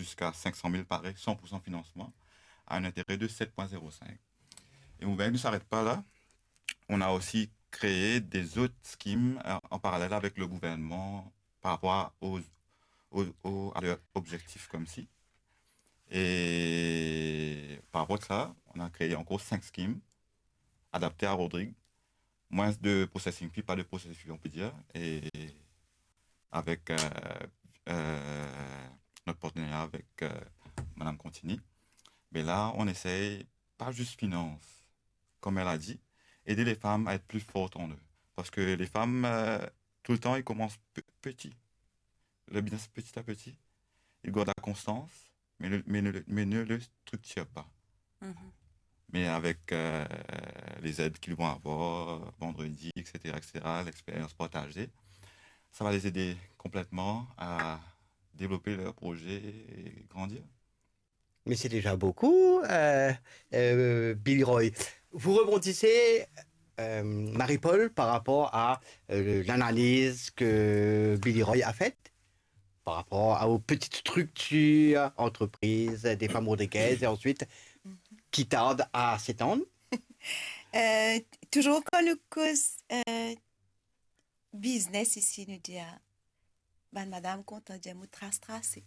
jusqu'à 500 000 pareil, 100% financement, à un intérêt de 7,05. Et Mouvement ne s'arrête pas là. On a aussi créé des autres schemes en parallèle avec le gouvernement par rapport à leurs objectifs comme ci. Et par rapport à ça, on a créé encore 5 schemes adaptés à Rodrigue. Moins de processing fee, pas de processing fee, on peut dire. Et avec notre partenariat avec Madame Contini. Mais là, on essaye, pas juste finance, comme elle a dit, aider les femmes à être plus fortes en eux. Parce que les femmes, tout le temps, ils commencent petit. Le business petit à petit. Ils gardent la constance, mais ne le structurent pas. Mhm. Mais avec les aides qu'ils vont avoir vendredi, etc., l'expérience partagée, ça va les aider complètement à développer leur projet et grandir. Mais c'est déjà beaucoup, Billy Roy. Vous rebondissez, Marie-Paul, par rapport à l'analyse que Billy Roy a faite, par rapport aux petites structures, entreprises, des femmes rodriguaises, et ensuite qui tardent à s'étendre. Euh, Toujours quand nous cause business ici, nous dit, madame, content de nous tracer.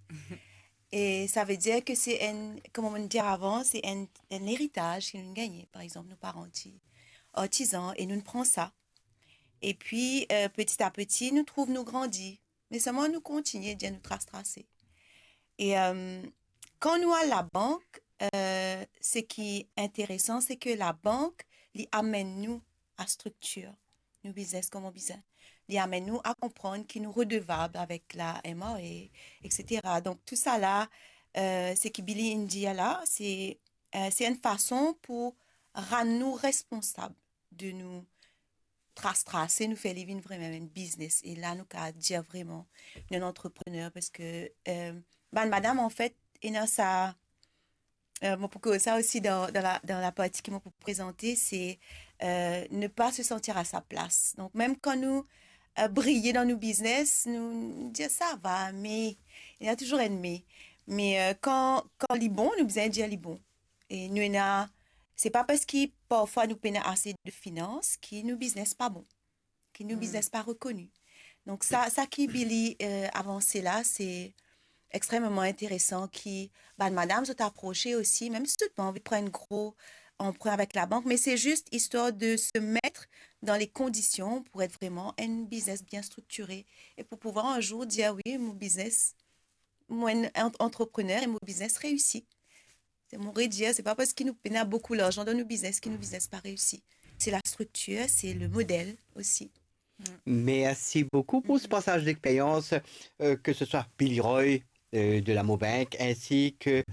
Et ça veut dire que c'est un, comme on dit avant, c'est un héritage que nous gagnons. Par exemple, nos parents artisans, et nous prenons ça. Et puis, petit à petit, nous trouvons nous grandir. Mais seulement nous continuons de nous tracer. Et quand nous à la banque, ce qui est intéressant, c'est que la banque lui amène nous à structure, nous business comme business. Lui amène nous à comprendre qu'il nous redevable avec la MA et etc. Donc tout ça là, c'est que Billy India là, c'est une façon pour rendre nous responsables de nous tracer, nous faire vivre vraiment un business. Et là, nous qu'à dire vraiment un entrepreneur parce que madame en fait, et dans ça. Pour ça aussi dans la partie qui m'a présenté, c'est ne pas se sentir à sa place. Donc même quand nous briller dans nos business, nous dire ça va, mais il y a toujours un mais. Quand il est bon, nous besoin dire il est bon. Et nous c'est pas parce qu'il parfois nous peine assez de finances qui nous business pas bon, qui nous business pas reconnu. Donc ça qui Billy avancé là, c'est extrêmement intéressant qui, madame, s'est approché aussi, même si tu n'as pas envie de prendre un gros emprunt avec la banque, mais c'est juste histoire de se mettre dans les conditions pour être vraiment un business bien structuré et pour pouvoir un jour dire oui, mon business, moi, un entrepreneur et mon business réussi. C'est mon dire, c'est pas parce qu'il nous peine beaucoup l'argent dans nos business que nos business pas réussi. C'est la structure, c'est le modèle aussi. Merci beaucoup pour ce passage d'expérience, que ce soit Billy Roy de la Mobank, ainsi que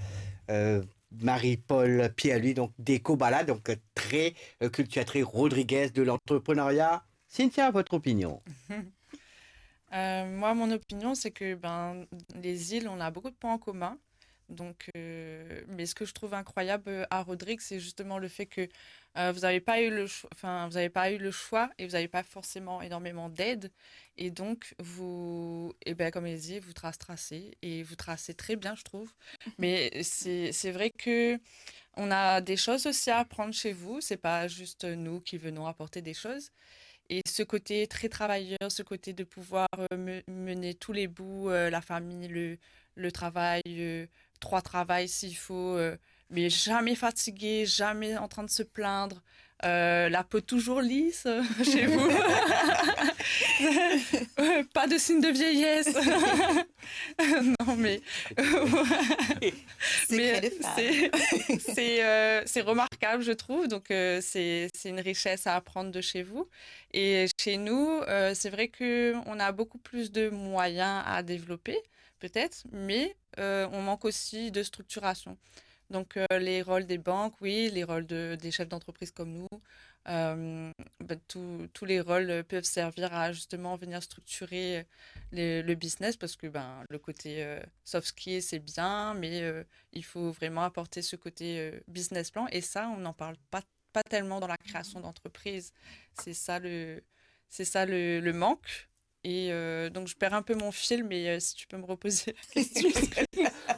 Marie-Paul Pierre-Louis, donc d'Ecobala, donc très cultivatrice Rodriguez de l'entrepreneuriat. Cynthia, votre opinion? Moi, mon opinion, c'est que les îles, on a beaucoup de points en commun. Donc, mais ce que je trouve incroyable à Rodrigue, c'est justement le fait que vous n'avez pas eu le vous n'avez pas eu le choix et vous n'avez pas forcément énormément d'aide. Et donc, comme il dit, vous tracez et vous tracez très bien, je trouve. Mais c'est vrai que on a des choses aussi à apprendre chez vous. C'est pas juste nous qui venons apporter des choses. Et ce côté très travailleur, ce côté de pouvoir mener tous les bouts, la famille, le travail, 3 travails s'il faut, mais jamais fatigué, jamais en train de se plaindre, la peau toujours lisse chez vous, pas de signe de vieillesse. Non mais, c'est remarquable je trouve, donc c'est une richesse à apprendre de chez vous. Et chez nous, c'est vrai qu'on a beaucoup plus de moyens à développer, peut-être, mais on manque aussi de structuration. Donc, les rôles des banques, oui, les rôles des chefs d'entreprise comme nous, tous les rôles peuvent servir à justement venir structurer le business parce que le côté soft skill, c'est bien, mais il faut vraiment apporter ce côté business plan. Et ça, on n'en parle pas tellement dans la création d'entreprise. C'est ça le manque. Et donc, je perds un peu mon fil, mais si tu peux me reposer la question.